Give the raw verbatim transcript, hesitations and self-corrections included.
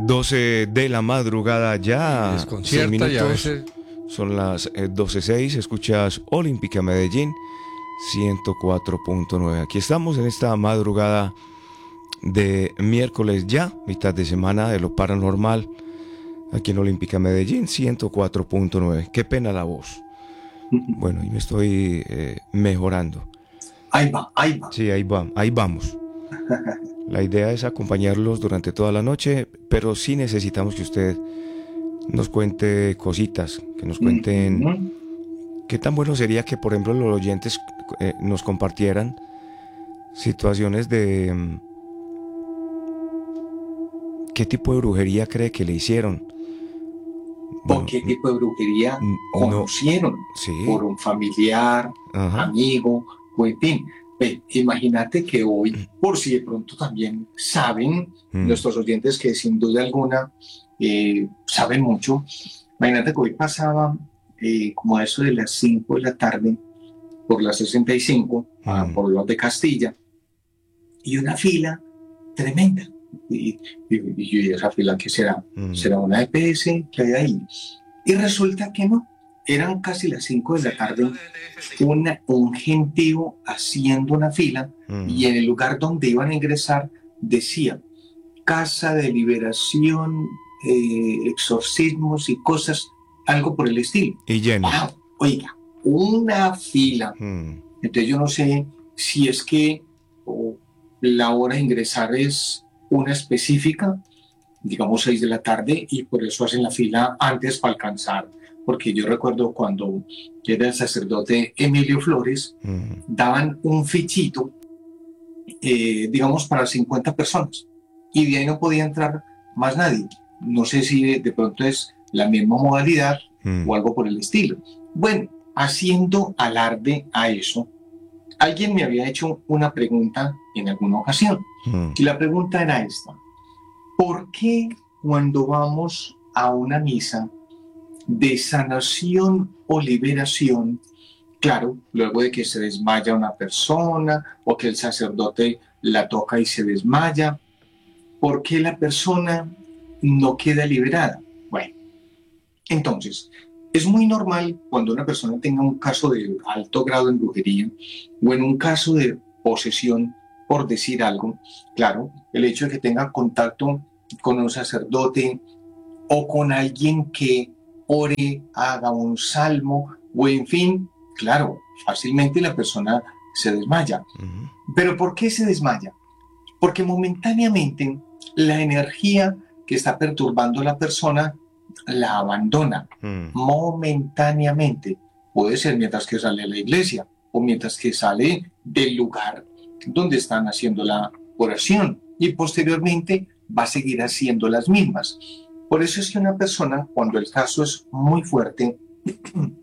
doce de la madrugada ya. Desconcierta seis minutos. y a veces... Son las eh, doce seis. Escuchas Olímpica Medellín ciento cuatro punto nueve. Aquí estamos en esta madrugada de miércoles ya, mitad de semana de lo paranormal. Aquí en Olímpica Medellín ciento cuatro punto nueve. Qué pena la voz. Bueno, y me estoy eh, mejorando. Ahí va, ahí va. Sí, ahí va, ahí vamos. La idea es acompañarlos durante toda la noche, pero sí necesitamos que usted nos cuente cositas, que nos cuenten uh-huh. qué tan bueno sería que, por ejemplo, los oyentes eh, nos compartieran situaciones de um, qué tipo de brujería cree que le hicieron. Bueno, o qué tipo de brujería conocieron no, sí. por un familiar, Ajá. amigo, o en fin. Ve, imagínate que hoy, por si de pronto también saben, mm. nuestros oyentes que sin duda alguna eh, saben mucho, imagínate que hoy pasaba eh, como a eso de las cinco de la tarde por la sesenta y cinco, mm. a, por los de Castilla, y una fila tremenda. Y, y, y esa fila que será, mm. será una E P S que hay ahí. Y resulta que no. Eran casi las cinco de la tarde, una, un gentío haciendo una fila mm. y en el lugar donde iban a ingresar decía Casa de Liberación, eh, exorcismos y cosas, algo por el estilo. Y lleno. Wow, oiga, una fila. Mm. Entonces yo no sé si es que oh, la hora de ingresar es una específica, digamos seis de la tarde, y por eso hacen la fila antes para alcanzar. Porque yo recuerdo cuando era el sacerdote Emilio Flores, mm. daban un fichito, eh, digamos, para cincuenta personas, y de ahí no podía entrar más nadie. No sé si de, de pronto es la misma modalidad mm. o algo por el estilo. Bueno, haciendo alarde a eso, alguien me había hecho una pregunta en alguna ocasión, mm. y la pregunta era esta: ¿por qué cuando vamos a una misa de sanación o liberación, claro, luego de que se desmaya una persona o que el sacerdote la toca y se desmaya, ¿por qué la persona no queda liberada? Bueno, entonces, es muy normal cuando una persona tenga un caso de alto grado en brujería o en un caso de posesión, por decir algo, claro, el hecho de que tenga contacto con un sacerdote o con alguien que ore, haga un salmo, o en fin, claro, fácilmente la persona se desmaya. Uh-huh. ¿Pero por qué se desmaya? Porque momentáneamente la energía que está perturbando a la persona la abandona. Uh-huh. Momentáneamente. Puede ser mientras que sale a la iglesia, o mientras que sale del lugar donde están haciendo la oración, y posteriormente va a seguir haciendo las mismas. Por eso es que una persona, cuando el caso es muy fuerte,